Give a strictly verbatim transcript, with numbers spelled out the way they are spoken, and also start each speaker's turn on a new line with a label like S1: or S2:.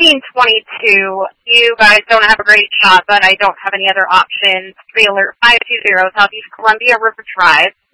S1: fifteen twenty-two, you guys don't have a great shot, but I don't have any other options. Three alert five two zero, Southeast Columbia River Drive.